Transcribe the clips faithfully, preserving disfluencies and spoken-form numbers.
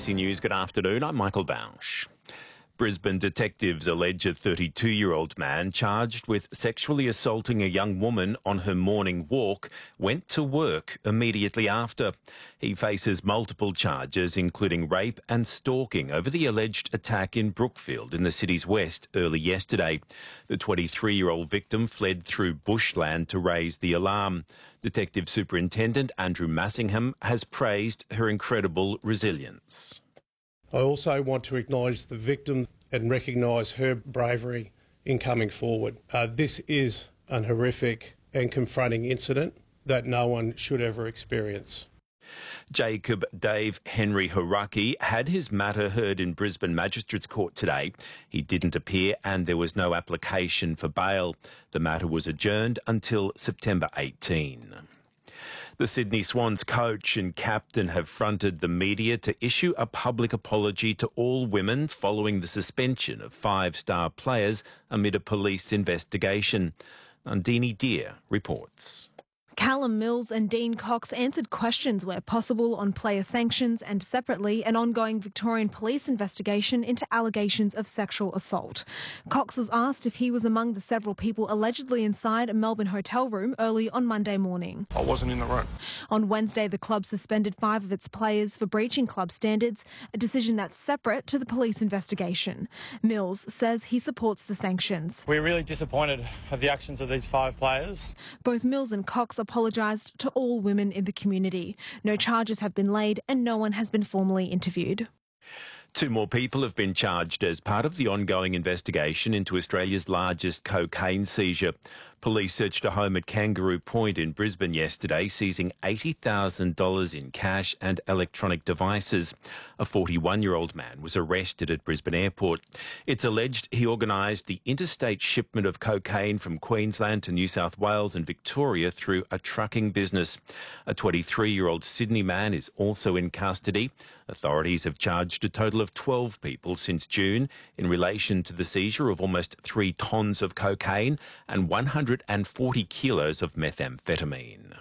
C News, good afternoon. I'm Michael Bausch. Brisbane detectives allege a thirty-two-year-old man charged with sexually assaulting a young woman on her morning walk went to work immediately after. He faces multiple charges, including rape and stalking, over the alleged attack in Brookfield in the city's west early yesterday. The twenty-three-year-old victim fled through bushland to raise the alarm. Detective Superintendent Andrew Massingham has praised her incredible resilience. I also want to acknowledge the victim and recognise her bravery in coming forward. Uh, this is an horrific and confronting incident that no one should ever experience. Jacob Dave Henry Haraki had his matter heard in Brisbane Magistrates Court today. He didn't appear and there was no application for bail. The matter was adjourned until September eighteenth. The Sydney Swans coach and captain have fronted the media to issue a public apology to all women following the suspension of five-star players amid a police investigation. Nandini Deer reports. Callum Mills and Dean Cox answered questions where possible on player sanctions and, separately, an ongoing Victorian police investigation into allegations of sexual assault. Cox was asked if he was among the several people allegedly inside a Melbourne hotel room early on Monday morning. I wasn't in the room. On Wednesday, the club suspended five of its players for breaching club standards, a decision that's separate to the police investigation. Mills says he supports the sanctions. We're really disappointed at the actions of these five players. Both Mills and Cox apologised to all women in the community. No charges have been laid and no one has been formally interviewed. Two more people have been charged as part of the ongoing investigation into Australia's largest cocaine seizure. Police searched a home at Kangaroo Point in Brisbane yesterday, seizing eighty thousand dollars in cash and electronic devices. A forty-one-year-old man was arrested at Brisbane Airport. It's alleged he organised the interstate shipment of cocaine from Queensland to New South Wales and Victoria through a trucking business. A twenty-three-year-old Sydney man is also in custody. Authorities have charged a total of twelve people since June in relation to the seizure of almost three tonnes of cocaine and one hundred forty kilos of methamphetamine.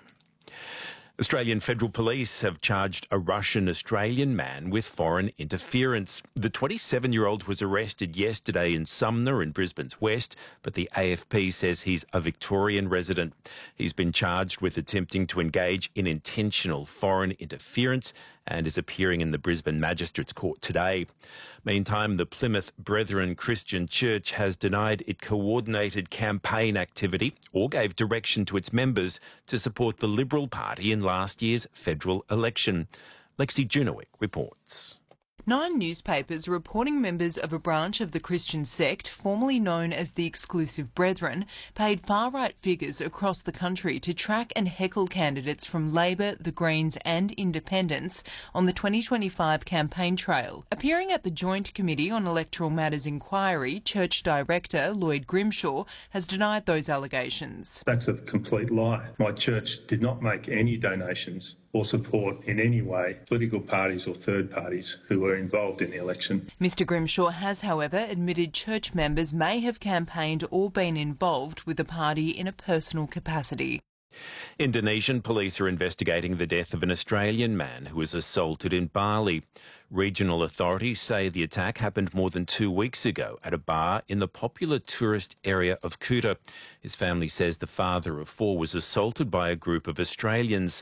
Australian Federal Police have charged a Russian-Australian man with foreign interference. The twenty-seven-year-old was arrested yesterday in Sumner in Brisbane's west, but the A F P says he's a Victorian resident. He's been charged with attempting to engage in intentional foreign interference and is appearing in the Brisbane Magistrates Court today. Meantime, the Plymouth Brethren Christian Church has denied it coordinated campaign activity or gave direction to its members to support the Liberal Party in last year's federal election. Lexi Junowick reports. Nine newspapers reporting members of a branch of the Christian sect, formerly known as the Exclusive Brethren, paid far-right figures across the country to track and heckle candidates from Labor, the Greens and Independents on the twenty twenty-five campaign trail. Appearing at the Joint Committee on Electoral Matters inquiry, Church Director Lloyd Grimshaw has denied those allegations. That's a complete lie. My church did not make any donations or support in any way political parties or third parties who were involved in the election. Mister Grimshaw has, however, admitted church members may have campaigned or been involved with the party in a personal capacity. Indonesian police are investigating the death of an Australian man who was assaulted in Bali. Regional authorities say the attack happened more than two weeks ago at a bar in the popular tourist area of Kuta. His family says the father of four was assaulted by a group of Australians.